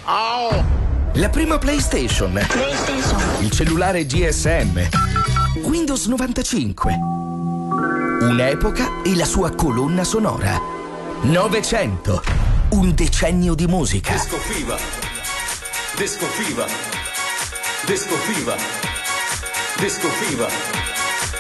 La prima PlayStation. Il cellulare GSM. Windows 95. Un'epoca e la sua colonna sonora. 900. Un decennio di musica. Disco Fever. Disco Fever. Disco Fever. Disco Fever.